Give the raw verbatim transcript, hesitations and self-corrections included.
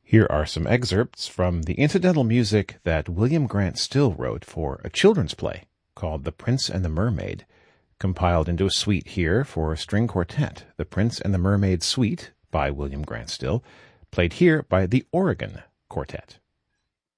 Here are some excerpts from the incidental music that William Grant Still wrote for a children's play called The Prince and the Mermaid, compiled into a suite here for a string quartet, The Prince and the Mermaid Suite by William Grant Still, played here by the Oregon Quartet.